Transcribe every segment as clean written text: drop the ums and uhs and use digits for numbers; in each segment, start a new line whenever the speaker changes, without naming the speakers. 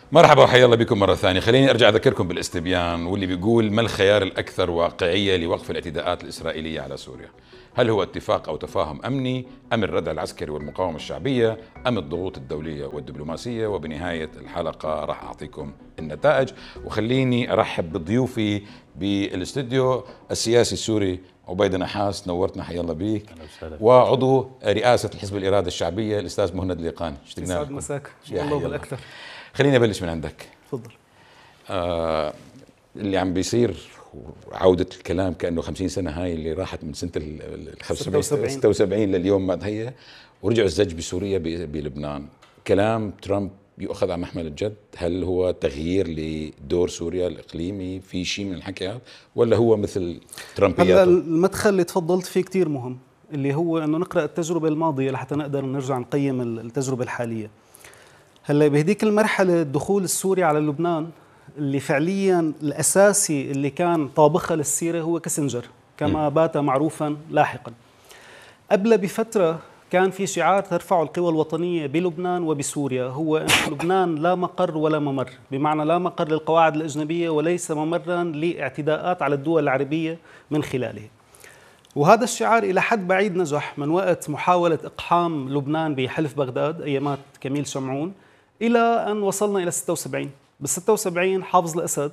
مرحبا وحيا الله بكم مرة ثانية. خليني أرجع أذكركم بالاستبيان واللي بيقول: ما الخيار الأكثر واقعية لوقف الاعتداءات الإسرائيلية على سوريا؟ هل هو اتفاق أو تفاهم أمني، أم الردع العسكري والمقاومة الشعبية، أم الضغوط الدولية والدبلوماسية؟ وبنهاية الحلقة راح أعطيكم النتائج. وخليني أرحب بضيوفي بالاستوديو: السياسي السوري عبيد نحاس، نورتنا، حيا الله بيك. وعضو رئاسة الحزب الإرادة الشعبية الأستاذ مهند الليقاني،
اشتقنا لكم. مساك ان شاء الله بالأكثر.
خليني أبلش من عندك.
تفضل.
اللي عم بيصير عودة الكلام كأنه 50 سنة، هاي اللي راحت من سنة ال 76 لليوم، ما هي ورجعوا الزج بسوريا بلبنان. كلام ترامب يؤخذ على محمل الجد؟ هل هو تغيير لدور سوريا الإقليمي؟ في شيء من الحكي هذا ولا هو مثل ترامبياته؟
المدخل اللي تفضلت فيه كتير مهم، اللي هو أنه نقرأ التجربة الماضية لحتى نقدر نرجع نقيم التجربة الحالية. هلا بهديك المرحلة الدخول السوري على لبنان اللي فعليا الأساسي اللي كان طابخها للسيرة هو كيسنجر، كما بات معروفا لاحقا. قبل بفترة كان في شعار ترفعه القوى الوطنية بلبنان وبسوريا، هو أن لبنان لا مقر ولا ممر، بمعنى لا مقر للقواعد الأجنبية وليس ممرا لاعتداءات على الدول العربية من خلاله. وهذا الشعار إلى حد بعيد نجح من وقت محاولة إقحام لبنان بحلف بغداد أيامات كميل شمعون إلى أن وصلنا إلى 76. بال 76 حافظ الأسد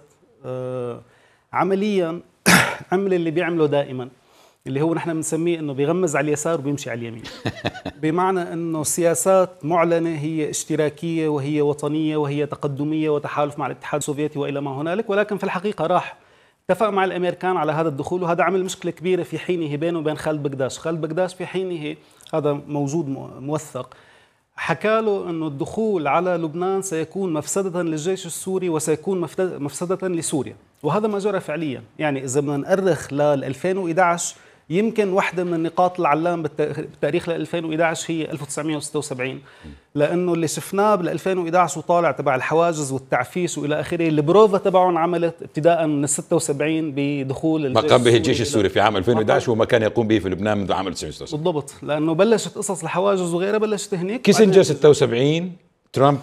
عمليا عمل اللي بيعمله دائما، اللي هو نحن بنسميه انه بيغمز على اليسار وبيمشي على اليمين. بمعنى انه سياسات معلنه هي اشتراكيه وهي وطنيه وهي تقدميه وتحالف مع الاتحاد السوفيتي والى ما هنالك، ولكن في الحقيقه راح اتفق مع الامريكان على هذا الدخول، وهذا عمل مشكله كبيره في حينه بينه وبين خالد بقداش. خالد بقداش في حينه هذا موجود موثق، حكى له انه الدخول على لبنان سيكون مفسده للجيش السوري وسيكون مفسده لسوريا، وهذا ما جرى فعليا. يعني اذا بدنا نأرخ لل 2011، يمكن واحدة من النقاط العلام بالتاريخ ل 2011 هي 1976، لأنه اللي شفناه بال 2011 وطالع تبع الحواجز والتعفيش وإلى آخره، البروفا تبعهم عملت ابتداء من 76 بدخول
ما قام به الجيش السوري في عام 2011 وما كان يقوم به في لبنان منذ عام 1976
بالضبط، لأنه بلشت قصص الحواجز وغيرها بلشت هنيك.
كيسنجر 76، ترامب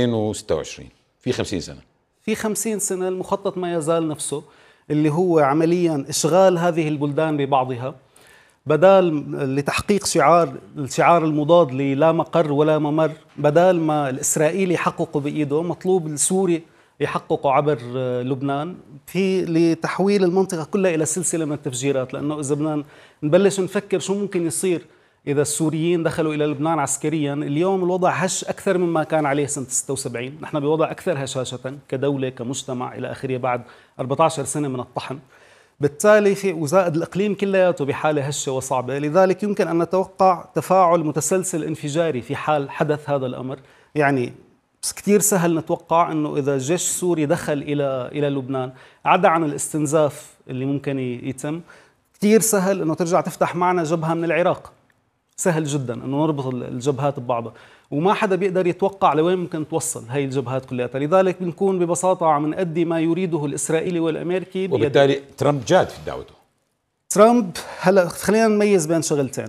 2026، في 50 سنة.
في 50 سنة المخطط ما يزال نفسه، اللي هو عمليا إشغال هذه البلدان ببعضها بدال لتحقيق الشعار المضاد للا مقر ولا ممر. بدال ما الإسرائيلي يحققه بإيده، مطلوب السوري يحققه عبر لبنان، في لتحويل المنطقة كلها إلى سلسلة من التفجيرات. لأنه إذا بدنا نبلش نفكر شو ممكن يصير إذا السوريين دخلوا إلى لبنان عسكريا، اليوم الوضع هش أكثر مما كان عليه سنة 76. نحن بوضع أكثر هشاشة كدولة كمجتمع إلى آخره بعد 14 سنة من الطحن. بالتالي في وزائد الإقليم كلياته بحالة هشة وصعبة، لذلك يمكن أن نتوقع تفاعل متسلسل انفجاري في حال حدث هذا الأمر. يعني كتير سهل نتوقع أنه إذا الجيش السوري دخل إلى لبنان، عدا عن الاستنزاف اللي ممكن يتم، كتير سهل أنه ترجع تفتح معنا جبهة من العراق. سهل جدا أنه نربط الجبهات ببعضها، وما حدا بيقدر يتوقع لوين ممكن توصل هاي الجبهات كلها. لذلك بنكون ببساطة عم نأدي ما يريده الإسرائيلي والأمريكي،
وبالتالي ترامب جاد في دعوته.
ترامب هلا خلينا نميز بين شغلتين.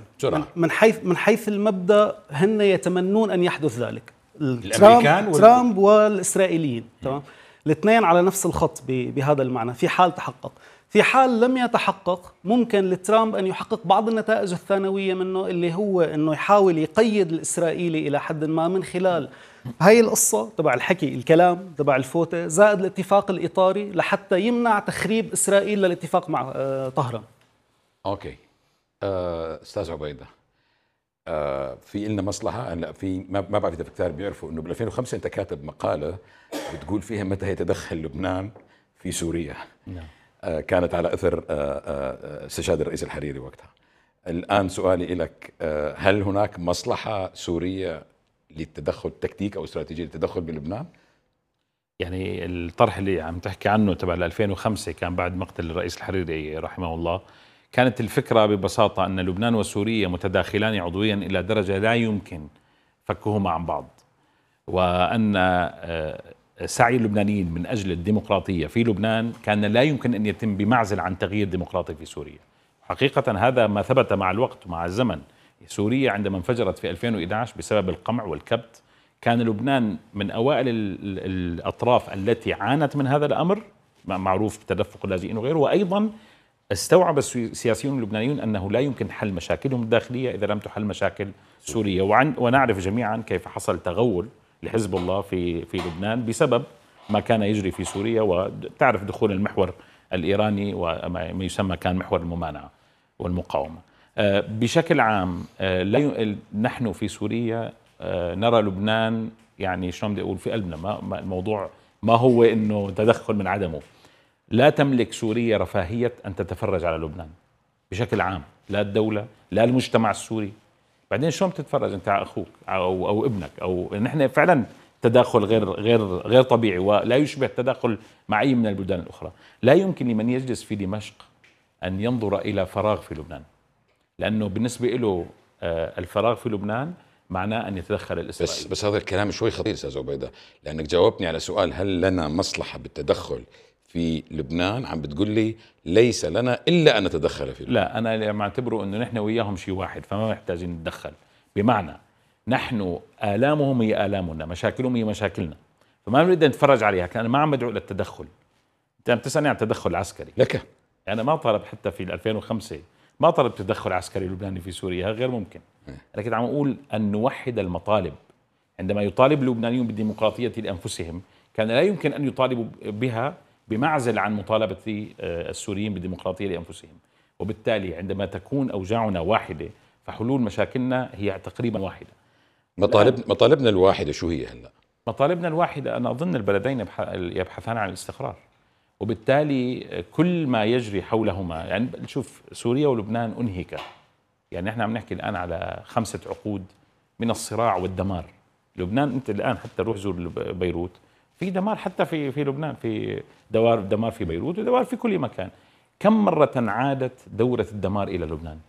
من حيث المبدأ هن يتمنون أن يحدث ذلك، الأمريكان ترامب والإسرائيليين، تمام، الاثنين على نفس الخط بهذا المعنى. في حال تحقق، في حال لم يتحقق، ممكن لترامب أن يحقق بعض النتائج الثانوية منه، اللي هو أنه يحاول يقيد الإسرائيلي إلى حد ما من خلال هاي القصة تبع الحكي، الكلام تبع الفوتة، زائد الاتفاق الإطاري، لحتى يمنع تخريب إسرائيل للاتفاق مع طهران.
أوكي. أستاذ عبيدة، في لنا مصلحة. هلا في ما بعرف إذا في كتار بيعرفوا إنه بال 2005 أنت كاتب مقالة بتقول فيها متى يتدخل لبنان في سوريا. نعم. كانت على أثر استشهاد الرئيس الحريري وقتها. الآن سؤالي لك، هل هناك مصلحة سورية للتدخل، تكتيك أو استراتيجية للتدخل بلبنان؟
يعني الطرح اللي عم تحكي عنه تبع 2005 كان بعد مقتل الرئيس الحريري رحمه الله. كانت الفكرة ببساطة أن لبنان وسوريا متداخلان عضويا إلى درجة لا يمكن فكهما عن بعض، وأن سعي اللبنانيين من أجل الديمقراطية في لبنان كان لا يمكن أن يتم بمعزل عن تغيير ديمقراطي في سوريا. حقيقة هذا ما ثبت مع الوقت ومع الزمن. سوريا عندما انفجرت في 2011 بسبب القمع والكبت كان لبنان من أوائل الأطراف التي عانت من هذا الأمر، معروف بتدفق اللاجئين وغيره. وأيضا استوعب السياسيون اللبنانيون أنه لا يمكن حل مشاكلهم الداخلية إذا لم تحل مشاكل سوريا. ونعرف جميعا كيف حصل تغول لحزب الله في لبنان بسبب ما كان يجري في سوريا، وتعرف دخول المحور الإيراني وما يسمى كان محور الممانعة والمقاومة. بشكل عام نحن في سوريا نرى لبنان يعني شلون بدي أقول في قلبنا. الموضوع ما هو إنه تدخل من عدمه. لا تملك سوريا رفاهية أن تتفرج على لبنان بشكل عام، لا الدولة لا المجتمع السوري. بعدين شلون بتتفرج أنت على أخوك أو ابنك؟ أو نحن فعلا تداخل غير طبيعي ولا يشبه التداخل مع أي من البلدان الأخرى. لا يمكن لمن يجلس في دمشق أن ينظر إلى فراغ في لبنان، لأنه بالنسبة له الفراغ في لبنان معناه أن يتدخل الإسرائيل.
بس هذا الكلام شوي خطير أستاذ عبيدة، لأنك جاوبتني على سؤال هل لنا مصلحة بالتدخل في لبنان، عم بتقول لي ليس لنا إلا أن نتدخل في لبنان.
لا، أنا معتبره أنه نحن وياهم شيء واحد، فما محتاجين نتدخل. بمعنى نحن آلامهم هي آلامنا، مشاكلهم هي مشاكلنا، فما نريد نتفرج عليها. كان ما عم بدعو للتدخل. أنت عم تسألني عن التدخل العسكري
لك
أنا ما طلب حتى في 2005 ما طلب تدخل عسكري لبناني في سوريا، غير ممكن. لكن عم أقول أن نوحد المطالب. عندما يطالب اللبنانيون بالديمقراطية لأنفسهم كان لا يمكن أن يطالبوا بها بمعزل عن مطالبة السوريين بالديمقراطية لأنفسهم. وبالتالي عندما تكون أوجاعنا واحدة فحلول مشاكلنا هي تقريبا واحدة.
مطالبنا الواحدة شو هي هلأ؟
مطالبنا الواحدة أنا أظن البلدين يبحثان عن الاستقرار، وبالتالي كل ما يجري حولهما يعني شوف سوريا ولبنان أنهكا. يعني احنا عم نحكي الآن على 5 عقود من الصراع والدمار. لبنان أنت الآن حتى روح زور بيروت، في دمار حتى في لبنان، في دمار في بيروت ودمار في كل مكان. كم مرة عادت دورة الدمار إلى لبنان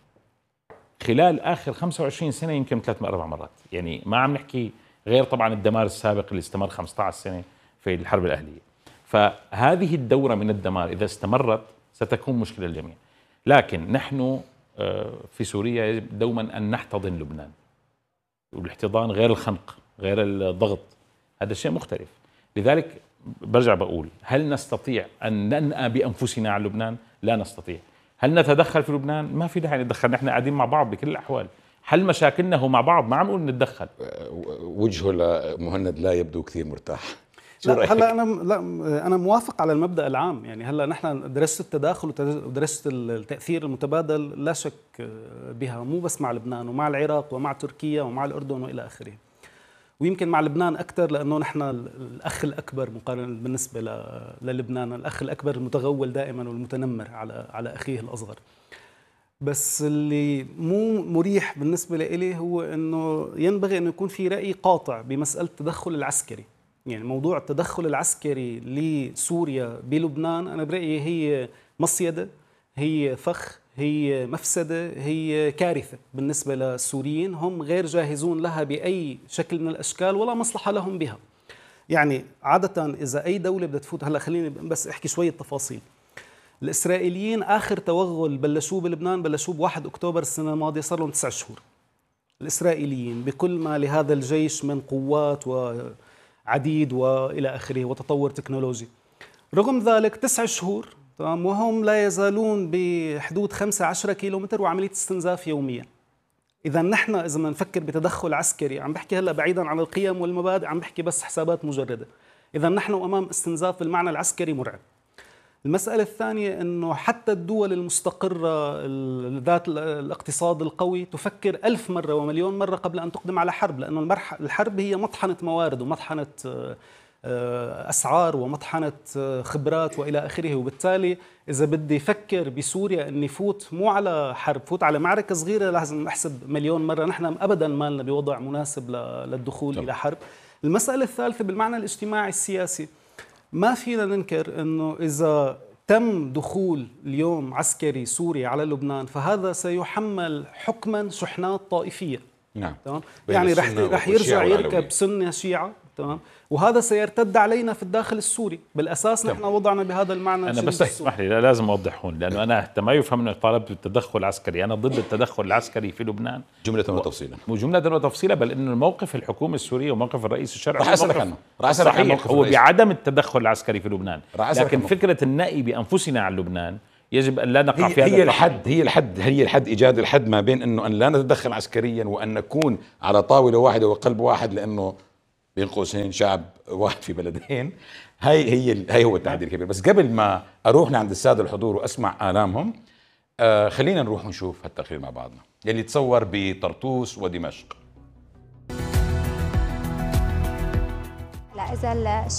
خلال آخر 25 سنة؟ يمكن 3 أو 4 مرات. يعني ما عم نحكي غير طبعا الدمار السابق اللي استمر 15 سنة في الحرب الأهلية. فهذه الدورة من الدمار إذا استمرت ستكون مشكلة للجميع. لكن نحن في سوريا يجب دوما أن نحتضن لبنان، والاحتضان غير الخنق غير الضغط، هذا شيء مختلف. لذلك برجع بقول هل نستطيع أن ننأى بأنفسنا عن لبنان؟ لا نستطيع. هل نتدخل في لبنان؟ ما في داعي نتدخل، نحن قاعدين مع بعض بكل الأحوال. حل مشاكلنا هو مع بعض، ما عم نقول نتدخل.
وجهه لمهند لا يبدو كثير مرتاح.
لا هلا انا موافق على المبدأ العام. يعني هلا نحن درست التداخل ودرست التأثير المتبادل لا شك بها، مو بس مع لبنان ومع العراق ومع تركيا ومع الأردن وإلى آخره. ويمكن مع لبنان أكثر لأنه نحن الأخ الأكبر مقارنة بالنسبة للبنان، الأخ الأكبر المتغول دائما والمتنمر على أخيه الأصغر. بس اللي مو مريح بالنسبة لي هو أنه ينبغي أنه يكون في رأي قاطع بمسألة التدخل العسكري. يعني موضوع التدخل العسكري لسوريا بلبنان أنا برأيي هي مصيدة، هي فخ، هي مفسدة، هي كارثة بالنسبة للسوريين. هم غير جاهزون لها بأي شكل من الأشكال ولا مصلحة لهم بها. يعني عادة إذا أي دولة بدها تفوت، هلا خليني بس أحكي شوية تفاصيل. الإسرائيليين آخر توغل بلشوه بلبنان بلشوه ب1 أكتوبر السنة الماضية، صار لهم 9 شهور. الإسرائيليين بكل ما لهذا الجيش من قوات وعديد وإلى آخره وتطور تكنولوجي، رغم ذلك 9 شهور تمام وهم لا يزالون بحدود 15 كيلومتر وعملية استنزاف يوميا. إذا نحن إذا بدنا نفكر بتدخل عسكري، عم بحكي هلا بعيدا عن القيم والمبادئ، عم بحكي بس حسابات مجردة، إذا نحن أمام استنزاف بالمعنى العسكري مرعب. المسألة الثانية أنه حتى الدول المستقرة ذات الاقتصاد القوي تفكر 1000 مرة ومليون مرة قبل أن تقدم على حرب، لأنه الحرب هي مطحنة موارد ومطحنة أسعار ومطحنة خبرات وإلى آخره. وبالتالي إذا بدي أفكر بسوريا أني فوت مو على حرب، فوت على معركة صغيرة، لازم أحسب مليون مرة. نحن أبدا ما لنا بوضع مناسب للدخول إلى حرب. المسألة الثالثة بالمعنى الاجتماعي السياسي، ما فينا ننكر أنه إذا تم دخول اليوم عسكري سوري على لبنان فهذا سيحمل حكما شحنات طائفية.
نعم.
تمام. يعني رح يرجع يركب سنة شيعة تمام، وهذا سيرتد علينا في الداخل السوري. بالأساس نحن وضعنا بهذا المعنى.
أنا بس اسمح لي لازم أوضح هون، لأنه أنا حتى ما يفهم أنه طالبت بالتدخل العسكري. أنا ضد التدخل العسكري في لبنان
جملة وتفصيلا،
مو جملة وتفصيلا، بل إنه الموقف الحكومة السورية وموقف الرئيس الشرعي
راح أسألك عنه، راح أسألك عن موقف
هو بعدم التدخل العسكري في لبنان. لكن فكرة النأي بأنفسنا عن لبنان يجب أن لا نقع في هذا
هي الحد إيجاد الحد ما بين أنه أن لا نتدخل عسكريا وأن نكون على طاولة واحدة وقلب واحد، لأنه بين قوسين شعب واحد في بلدين. هي هو التحدي الكبير. بس قبل ما أروح لعند السادة الحضور وأسمع آلامهم، خلينا نروح ونشوف هالتقرير مع بعضنا يلي تصور بطرطوس ودمشق.
لا إذا